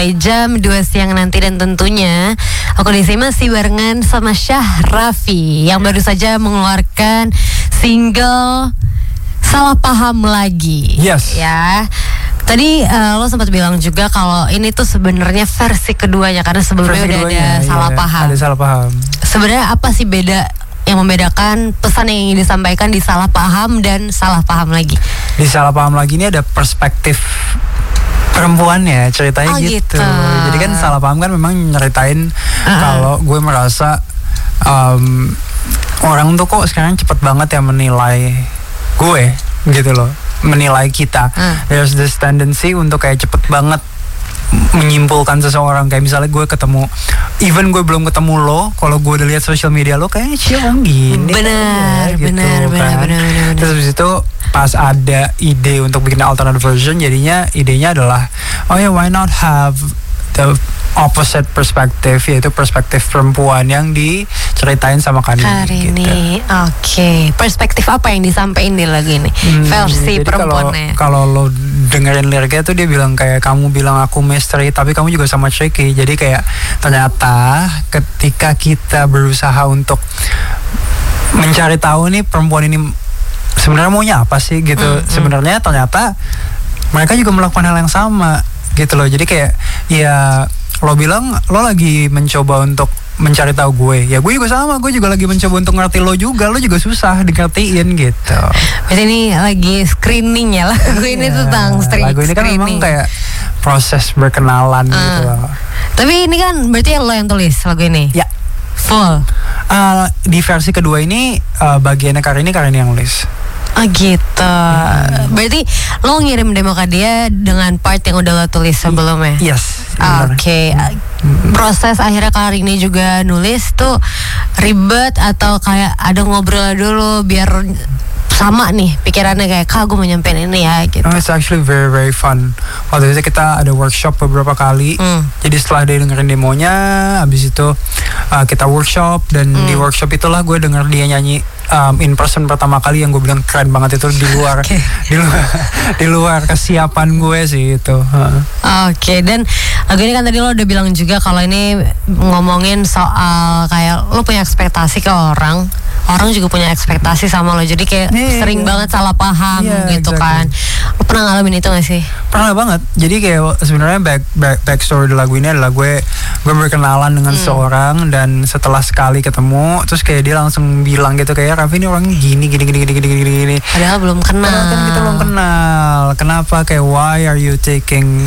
jam 2 siang nanti, dan tentunya aku di sini masih barengan sama Syah Raffi yang baru saja mengeluarkan single Salah Paham Lagi. Yes. Ya. Tadi lo sempat bilang juga kalau ini tuh sebenarnya versi keduanya, karena sebelumnya udah ada salah paham. Ada salah paham. Sebenarnya apa sih yang membedakan pesan yang ingin disampaikan di Salah Paham dan Salah Paham Lagi? Di Salah Paham Lagi ini ada perspektif perempuannya, ceritanya gitu. Jadi kan Salah Paham kan memang nyeritain kalau gue merasa orang tuh kok sekarang cepet banget ya menilai gue gitu loh, menilai kita. There's this tendency untuk kayak cepet banget menyimpulkan seseorang. Kayak misalnya gue ketemu, even gue belum ketemu lo, kalau gue udah lihat sosial media lo kayaknya ciong gini. Benar. Terus habis itu pas ada ide untuk bikin alternate version, jadinya idenya adalah why not have the opposite perspective, yaitu perspektif perempuan yang diceritain sama Karini gitu. Oke. Perspektif apa yang disampaikan di lagu ini? Versi perempuannya. Kalau lo dengerin liriknya tuh dia bilang kayak, kamu bilang aku misteri tapi kamu juga sama tricky. Jadi kayak ternyata ketika kita berusaha untuk mencari tahu nih perempuan ini sebenarnya maunya apa sih gitu, sebenarnya ternyata mereka juga melakukan hal yang sama gitu loh. Jadi kayak ya lo bilang lo lagi mencoba untuk mencari tahu gue, ya gue juga sama, gue juga lagi mencoba untuk ngerti lo juga susah dikertiin gitu. Berarti ini lagi screening ya lagu ini tentang lagu ini kan memang kayak proses berkenalan gitu loh. Tapi ini kan berarti lo yang tulis lagu ini? Ya. Full? Di versi kedua ini bagiannya Karini yang nulis. Oh gitu. Berarti lo ngirim demo ke dia dengan part yang udah lo tulis sebelumnya? Yes. Oke. Proses akhirnya Karini juga nulis tuh ribet atau kayak ada ngobrol dulu biar sama nih pikirannya kayak, Kak gue mau nyampein ini ya gitu? It's actually very very fun. Waktu itu kita ada workshop beberapa kali. Jadi setelah dia dengerin demonya, habis itu kita workshop, dan di workshop itulah gue denger dia nyanyi in person pertama kali, yang gue bilang keren banget itu di luar di luar kesiapan gue sih itu. Oke. Dan lagu ini kan tadi lo udah bilang juga kalau ini ngomongin soal kayak lo punya ekspektasi ke orang juga punya ekspektasi sama lo, jadi kayak sering banget salah paham gitu kan. Lo pernah ngalamin itu gak sih? Pernah banget. Jadi kayak sebenarnya backstory di lagu ini adalah gue berkenalan dengan seorang, dan setelah sekali ketemu terus kayak dia langsung bilang gitu kayak, Raffi ini orangnya gini. Padahal belum kenal. Padahal kan kita belum kenal. Kenapa kayak why are you taking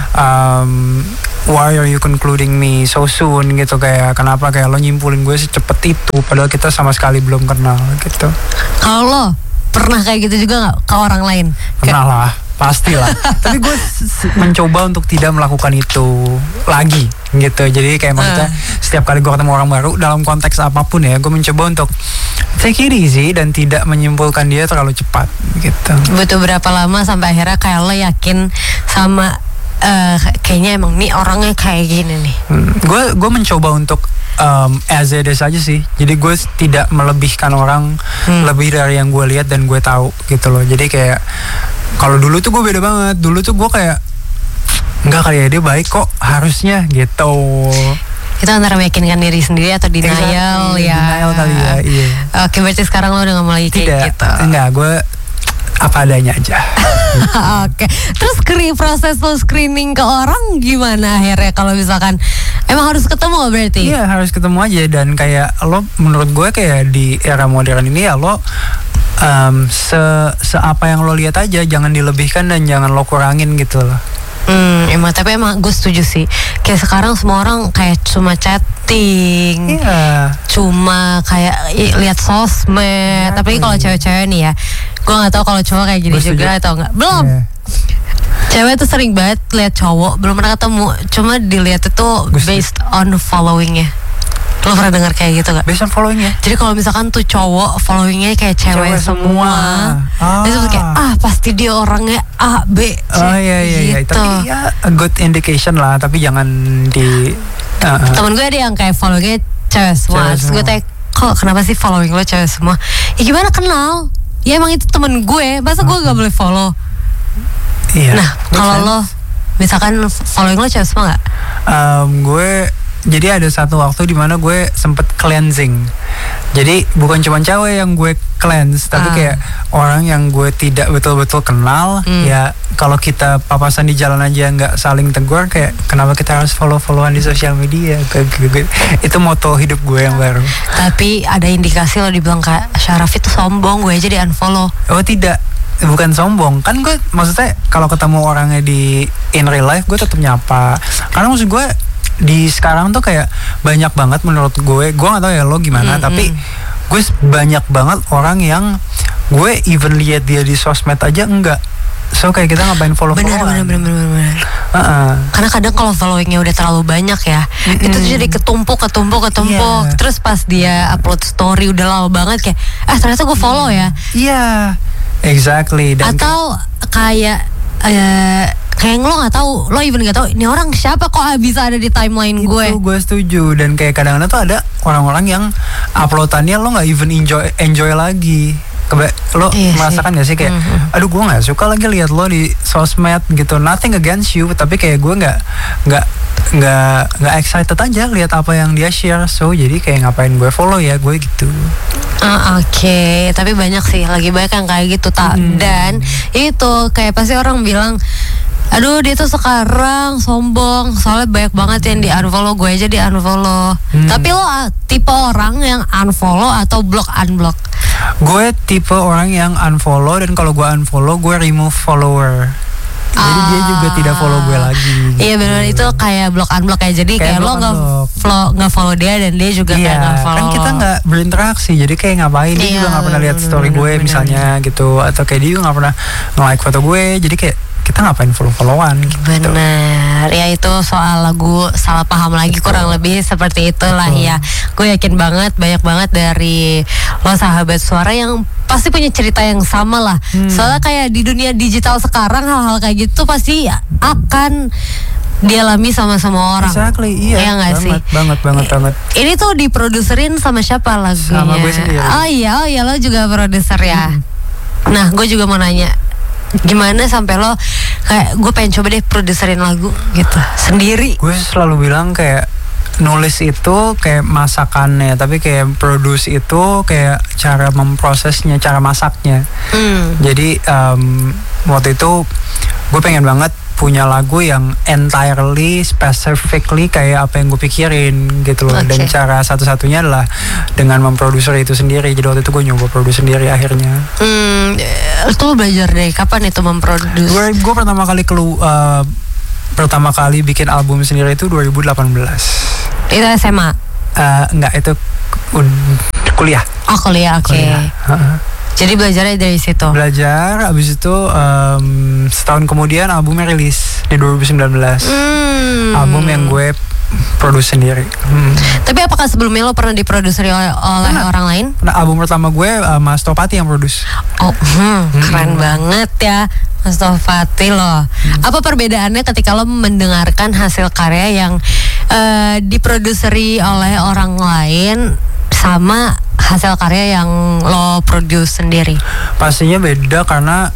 why are you concluding me so soon gitu, kayak kenapa kayak lo nyimpulin gue secepat itu padahal kita sama sekali belum kenal gitu. Kalau lo pernah kayak gitu juga gak ke orang lain? Pernah lah, pastilah. Tapi gue mencoba untuk tidak melakukan itu lagi gitu. Jadi kayak maksudnya setiap kali gue ketemu orang baru dalam konteks apapun ya, gue mencoba untuk take it easy dan tidak menyimpulkan dia terlalu cepat gitu. Butuh berapa lama sampai akhirnya kayak lo yakin sama kayaknya emang nih orangnya kayak gini nih? Gue mencoba untuk as it is aja sih. Jadi gue tidak melebihkan orang lebih dari yang gue lihat dan gue tahu gitu loh. Jadi kayak kalau dulu tuh gue beda banget. Dulu tuh gue kayak enggak kali ya, dia baik kok harusnya gitu. Itu antara meyakinkan diri sendiri atau denial ya? Denial kali ya, iya. Oke, berarti sekarang lo udah gak mau lagi kayak gitu? Enggak, gue apa adanya aja. Oke. Terus proses lo screening ke orang gimana akhirnya, kalau misalkan emang harus ketemu berarti? Iya, harus ketemu aja. Dan kayak lo, menurut gue kayak di era modern ini ya lo apa yang lo lihat aja, jangan dilebihkan dan jangan lo kurangin gitu loh. Tapi emang gue setuju sih. Kayak sekarang semua orang kayak cuma chatting, cuma kayak lihat sosmed. Tapi kalau cewek-cewek nih ya, gue nggak tahu kalau cowok kayak gini juga atau enggak. Belum. Cewek tuh sering banget lihat cowok, belum pernah ketemu. Cuma dilihat itu based on followingnya. Lo pernah dengar kayak gitu gak? Based on followingnya. Jadi kalau misalkan tuh cowok followingnya kayak cewek semua, itu kayak pasti dia orangnya A, B, C. Iya. Gitu. Tapi ya a good indication lah. Tapi jangan di. Temen gue ada yang kayak followingnya cewek semua. Terus gue tanya, kok kenapa sih following lo cewek semua? Ya gimana kenal? Ya emang itu temen gue. Masa gue gak boleh follow? Iya. Nah kalau lo misalkan following lo cewek semua nggak? Gue jadi ada satu waktu di mana gue sempet cleansing. Jadi bukan cuma cewek yang gue cleanse, tapi kayak orang yang gue tidak betul-betul kenal. Ya kalau kita papasan di jalan aja nggak saling tegur, kayak kenapa kita harus follow-followan di sosial media? Itu moto hidup gue yang baru. Tapi ada indikasi lo dibilang kayak Syaraf itu sombong, gue aja di unfollow. Oh tidak, bukan sombong. Kan gue maksudnya kalau ketemu orangnya di in real life, gue tetap nyapa. Karena maksud gue di sekarang tuh kayak banyak banget menurut gue gak tahu ya lo gimana, tapi gue banyak banget orang yang gue even lihat dia di sosmed aja enggak. So kayak kita ngapain follow-followan. Bener. Karena kadang kalau followingnya udah terlalu banyak ya, itu tuh jadi ketumpuk. Yeah. Terus pas dia upload story udah lama banget kayak, ternyata gue follow ya. Iya, exactly. Dan atau kayak lo nggak tahu, lo even nggak tahu ini orang siapa kok bisa ada di timeline gue. Itu gue setuju. Dan kayak kadang-kadang tuh ada orang-orang yang uploadannya lo nggak even enjoy lagi. Lo merasakan gak sih kayak aduh gue nggak suka lagi lihat lo di sosmed gitu. Nothing against you, tapi kayak gue nggak excited aja lihat apa yang dia share. So jadi kayak ngapain gue follow ya, gue gitu. Oke. Tapi banyak sih, lagi banyak yang kayak gitu dan itu kayak pasti orang bilang, aduh dia tuh sekarang sombong soalnya banyak banget yang di unfollow, gue aja di unfollow. Tapi lo tipe orang yang unfollow atau unblock? Gue tipe orang yang unfollow, dan kalau gue unfollow gue remove follower. Jadi dia juga tidak follow gue lagi gitu. Iya benar, itu kayak unblock ya. Jadi kayak lo nggak follow dia dan dia juga kayak nggak follow. Kan kita nggak berinteraksi, jadi kayak ngapain, dia juga nggak pernah lihat story gue misalnya gitu, atau kayak dia juga nggak pernah nge-like foto gue, jadi kayak kita ngapain follow-followan gitu. Bener, ya itu soal lagu salah paham lagi, kurang lebih seperti itulah ya. Gue yakin banget banyak banget dari lo sahabat suara yang pasti punya cerita yang sama lah. Soalnya kayak di dunia digital sekarang hal-hal kayak gitu pasti akan dialami sama semua orang. Exactly, iya. Ya gak sih? Banget. Ini tuh diproduserin sama siapa lagunya? Sama gue sendiri. Oh iya lo juga produser ya. Nah gue juga mau nanya, gimana sampai lo kayak gue pengen coba deh produserin lagu gitu sendiri? Gue selalu bilang kayak nulis itu kayak masakannya, tapi kayak produce itu kayak cara memprosesnya, cara masaknya. Jadi waktu itu gue pengen banget punya lagu yang entirely, specifically kayak apa yang gue pikirin gitu loh. Dan cara satu-satunya adalah dengan memproduser itu sendiri. Jadi waktu itu gue nyoba produce sendiri akhirnya. Itu belajar dari kapan itu memproduce? Gue pertama kali bikin album sendiri itu 2018. Itu SMA? Enggak, itu kuliah. Oh kuliah, oke. Jadi belajarnya dari situ? Belajar, abis itu setahun kemudian albumnya rilis di 2019. Album yang gue produce sendiri. Tapi apakah sebelumnya lo pernah diproduseri oleh orang lain? Nah, album pertama gue Mas Topati yang produce. Keren banget ya Mas Topati lo. Apa perbedaannya ketika lo mendengarkan hasil karya yang diproduseri oleh orang lain sama hasil karya yang lo produce sendiri? Pastinya beda karena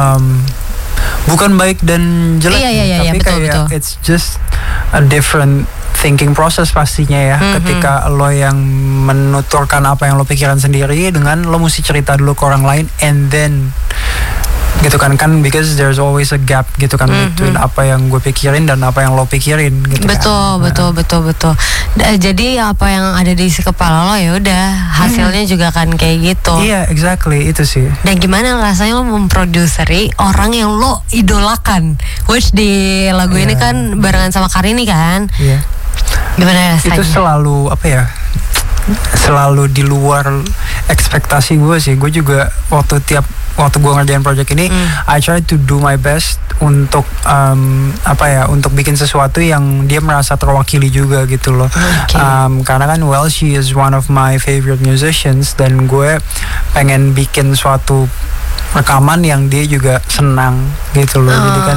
bukan baik dan jelek, tapi betul. It's just a different thinking process pastinya ya. Ketika lo yang menuturkan apa yang lo pikiran sendiri dengan lo mesti cerita dulu ke orang lain and then gitu kan because there's always a gap gitu kan between apa yang gue pikirin dan apa yang lo pikirin gitu. Betul. Jadi apa yang ada di isi kepala lo ya udah hasilnya juga kan kayak gitu. Iya, exactly, itu sih. Dan gimana rasanya lo memproduseri orang yang lo idolakan, which di lagu ini kan barengan sama Karini kan? Iya. Gimana rasanya? Itu selalu selalu di luar ekspektasi gue sih. Gue juga waktu gue ngerjain project ini, I try to do my best untuk untuk bikin sesuatu yang dia merasa terwakili juga gitu loh. Karena kan she is one of my favorite musicians, dan gue pengen bikin suatu rekaman yang dia juga senang gitu loh. Jadi kan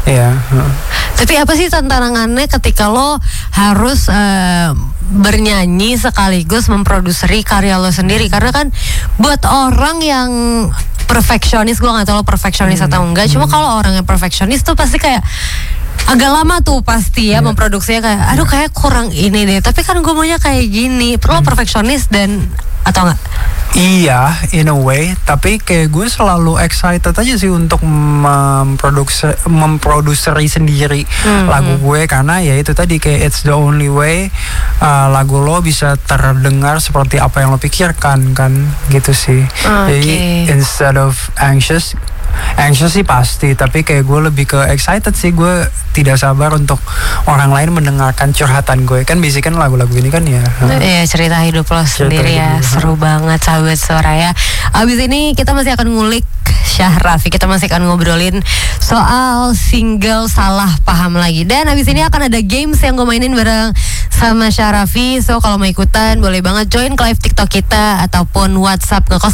Tapi apa sih tantangannya ketika lo harus bernyanyi sekaligus memproduseri karya lo sendiri? Karena kan buat orang yang perfeksionis, gue gak tahu lo perfeksionis atau enggak, cuma kalau orang yang perfeksionis tuh pasti kayak agak lama tuh pasti ya memproduksinya kayak aduh kayak kurang ini deh, tapi kan gue maunya kayak gini. Perlu perfeksionis dan atau enggak? Iya, in a way. Tapi kayak gue selalu excited aja sih untuk memproduseri sendiri lagu gue, karena ya itu tadi kayak it's the only way lagu lo bisa terdengar seperti apa yang lo pikirkan kan, gitu sih. Jadi instead of anxious sih pasti, tapi kayak gue lebih ke excited sih. Gue tidak sabar untuk orang lain mendengarkan curhatan gue. Kan biasanya kan lagu-lagu ini kan ya cerita hidup lo sendiri ya. Seru banget sahabat Soraya. Abis ini kita masih akan ngulik Syahrafi, kita masih akan ngobrolin soal single Salah Paham Lagi. Dan abis ini akan ada games yang gue mainin bareng sama Syahrafi. So kalau mau ikutan boleh banget join ke live TikTok kita ataupun WhatsApp ke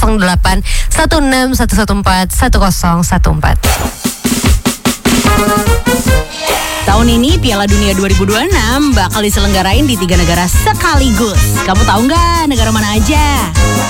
0816114114. Tahun ini Piala Dunia 2026 bakal diselenggarain di 3 negara sekaligus. Kamu tahu nggak negara mana aja?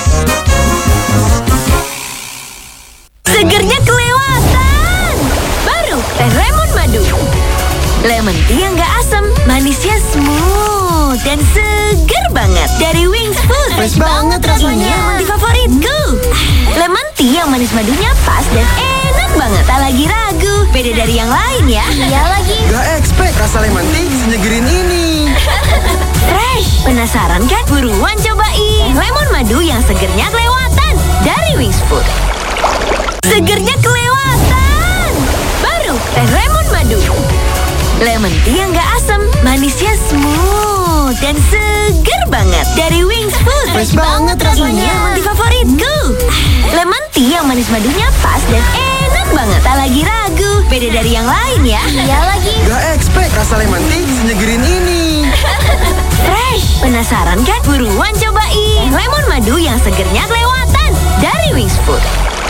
Segernya kelewatan. Baru teh lemon madu. Lemon tea yang gak asam, manisnya smooth dan seger banget. Dari Wings Food. Fresh banget rasanya. Ini favoritku. Lemon tea yang manis madunya pas dan enak banget. Tak lagi ragu. Beda dari yang lain ya. Iya lagi. Gak expect rasa lemon tea senyegerin ini. Fresh. Penasaran kan? Buruan cobain. Lemon madu yang segernya kelewatan. Dari Wings Food. Segernya kelewatan. Baru teh lemon madu. Lemon tea yang gak asam, manisnya smooth dan seger banget. Dari Wings Food. Fresh banget rasanya. Lemon tea favoritku. Lemon tea yang manis madunya pas dan enak banget. Tak lagi ragu. Beda dari yang lain ya. Iya lagi. Gak expect rasa lemon tea senyegerin ini. Fresh. Penasaran kan? Buruan cobain. Lemon madu yang segernya kelewatan. Dari Wings Food.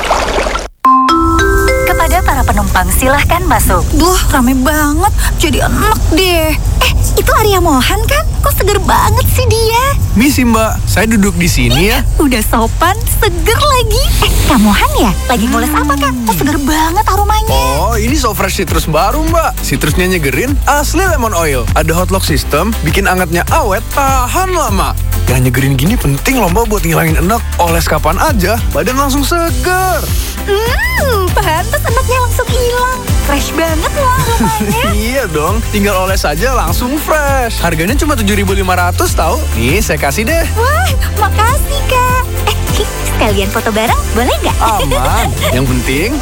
Kepada para penumpang silahkan masuk. Duh, rame banget. Jadi enak deh. Itu Arya Mohan kan? Kok seger banget sih dia? Misi Mbak, saya duduk di sini ya. Udah sopan, seger lagi. Kak Mohan ya? Lagi ngoles apa Kak? Kok seger banget aromanya? Oh, ini so fresh citrus baru Mbak. Citrusnya nyegerin, asli lemon oil. Ada hot lock system, bikin angetnya awet, tahan lama. Yang nyegerin gini penting loh Mbak buat ngilangin enek. Oles kapan aja, badan langsung seger. Pantes enaknya langsung hilang. Fresh banget loh aromanya. Iya dong, tinggal oles aja langsung fresh. Harganya cuma 7.500 tahu. Nih, saya kasih deh. Wah, makasih Kak. Sekalian foto bareng, boleh nggak? Aman. Yang penting